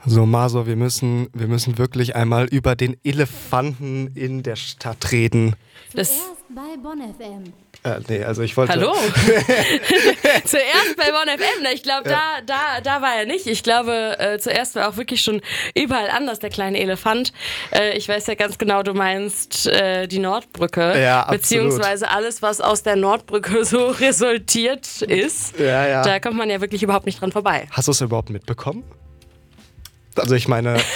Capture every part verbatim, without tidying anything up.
So, Maso, wir müssen, wir müssen wirklich einmal über den Elefanten in der Stadt reden. Das Zuerst bei Bonn F M. Äh, nee, also ich wollte... Hallo? Zuerst bei Bonn F M. Ich glaube, da, da, da war er nicht. Ich glaube, äh, zuerst war auch wirklich schon überall anders der kleine Elefant. Äh, ich weiß ja ganz genau, du meinst äh, die Nordbrücke. Ja, absolut. Beziehungsweise alles, was aus der Nordbrücke so resultiert ist. Ja, ja. Da kommt man ja wirklich überhaupt nicht dran vorbei. Hast du es überhaupt mitbekommen? Also ich meine... also,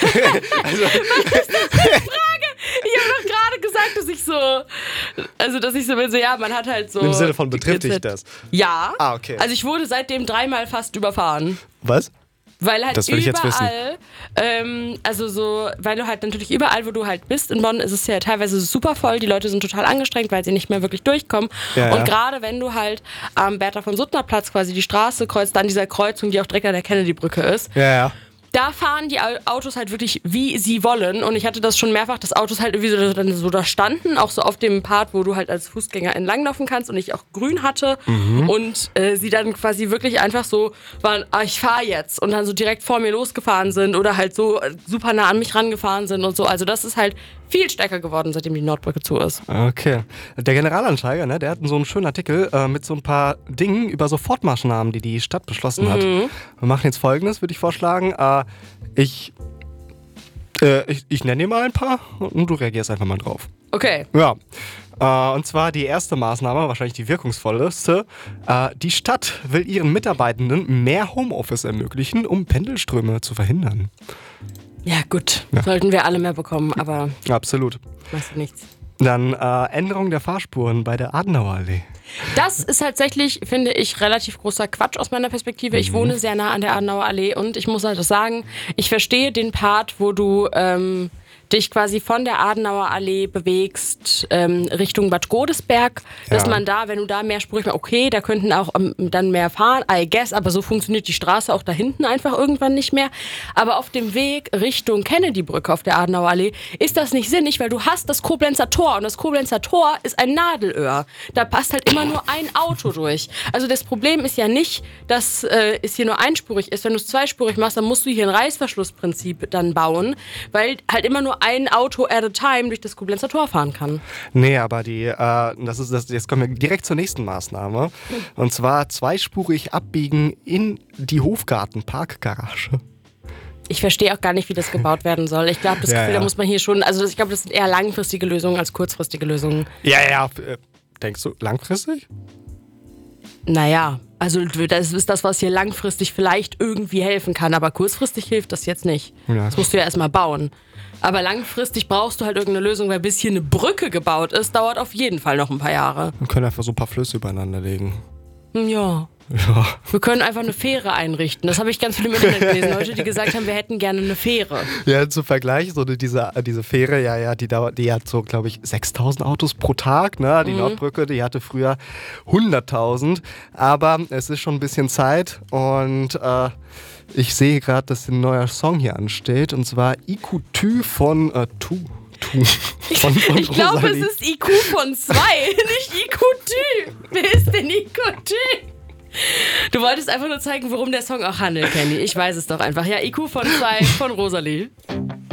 Ich habe doch gerade gesagt, dass ich so, also dass ich so will, so ja, man hat halt so... Im Sinne von, betrifft dich das? Ja. Ah, okay. Also ich wurde seitdem dreimal fast überfahren. Was? Weil halt Das will ich jetzt wissen. überall, ähm, also so, weil du halt natürlich überall, wo du halt bist in Bonn, ist es ja teilweise super voll, die Leute sind total angestrengt, weil sie nicht mehr wirklich durchkommen. Ja, und ja. gerade wenn du halt am Bertha von Suttner Platz quasi die Straße kreuzt, an dieser Kreuzung, die auch direkt an der Kennedy-Brücke ist, Ja, ja. da fahren die Autos halt wirklich, wie sie wollen. Und ich hatte das schon mehrfach, dass Autos halt irgendwie so, dann so da standen, auch so auf dem Part, wo du halt als Fußgänger entlanglaufen kannst und ich auch grün hatte. Mhm. Und äh, sie dann quasi wirklich einfach so waren, ah, ich fahre jetzt. Und dann so direkt vor mir losgefahren sind oder halt so super nah an mich rangefahren sind und so. Also das ist halt viel stärker geworden, seitdem die Nordbrücke zu ist. Okay. Der Generalanzeiger, ne, der hat so einen schönen Artikel äh, mit so ein paar Dingen über Sofortmaßnahmen, die die Stadt beschlossen hat. Mhm. Wir machen jetzt Folgendes, würde ich vorschlagen. Äh, ich, äh, ich, ich nenne dir mal ein paar und du reagierst einfach mal drauf. Okay. Ja. Äh, und zwar die erste Maßnahme, wahrscheinlich die wirkungsvollste. Äh, die Stadt will ihren Mitarbeitenden mehr Homeoffice ermöglichen, um Pendelströme zu verhindern. Ja gut, Ja. sollten wir alle mehr bekommen, aber Absolut. machst du nichts. Dann äh, Änderung der Fahrspuren bei der Adenauerallee. Das ist tatsächlich, finde ich, relativ großer Quatsch aus meiner Perspektive. Ich wohne sehr nah an der Adenauer Allee und ich muss halt sagen, ich verstehe den Part, wo du ähm, dich quasi von der Adenauer Allee bewegst ähm, Richtung Bad Godesberg, dass Ja. man da, wenn du da mehr Sprüche, okay, da könnten auch ähm, dann mehr fahren, I guess, aber so funktioniert die Straße auch da hinten einfach irgendwann nicht mehr. Aber auf dem Weg Richtung Kennedy-Brücke auf der Adenauer Allee ist das nicht sinnig, weil du hast das Koblenzer Tor und das Koblenzer Tor ist ein Nadelöhr. Da passt halt immer nur ein Auto durch. Also das Problem ist ja nicht, dass äh, es hier nur einspurig ist. Wenn du es zweispurig machst, dann musst du hier ein Reißverschlussprinzip dann bauen, weil halt immer nur ein Auto at a time durch das Koblenzer Tor fahren kann. Nee, aber die, äh, das ist, das, jetzt kommen wir direkt zur nächsten Maßnahme. Und zwar zweispurig abbiegen in die Hofgarten-Parkgarage. Ich verstehe auch gar nicht, wie das gebaut werden soll. Ich glaube, das Ja, Gefühl, ja. da muss man hier schon, also ich glaube, das sind eher langfristige Lösungen als kurzfristige Lösungen. Ja, ja. äh, Denkst du langfristig? Naja, also das ist das, was hier langfristig vielleicht irgendwie helfen kann, aber kurzfristig hilft das jetzt nicht. Ja. Das musst du ja erstmal bauen. Aber langfristig brauchst du halt irgendeine Lösung, weil bis hier eine Brücke gebaut ist, dauert auf jeden Fall noch ein paar Jahre. Wir können einfach so ein paar Flüsse übereinander legen. Hm, Ja. Ja. Wir können einfach eine Fähre einrichten. Das habe ich ganz viel im Internet gelesen. Leute, die gesagt haben, wir hätten gerne eine Fähre. Ja, zum Vergleich, so eine- diese, diese Fähre, ja, ja, die, dauert, die hat so, glaube ich, sechstausend Autos pro Tag. Ne? Die Mhm. Nordbrücke, die hatte früher hunderttausend. Aber es ist schon ein bisschen Zeit und äh, ich sehe gerade, dass ein neuer Song hier ansteht. Und zwar I Q T von äh, Tu. Tu. Von, von Ich glaube, es Rosalie. ist I Q von zwei, nicht I Q T. Wer ist denn I Q T? Du wolltest einfach nur zeigen, worum der Song auch handelt, Kenny. Ich weiß es doch einfach. Ja, I Q von zwei von Rosalie.